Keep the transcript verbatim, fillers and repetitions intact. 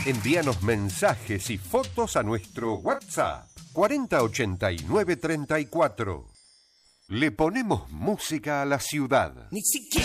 Envíanos mensajes y fotos a nuestro WhatsApp cuarenta ochenta y nueve treinta y cuatro. Le ponemos música a la ciudad. Ni siquiera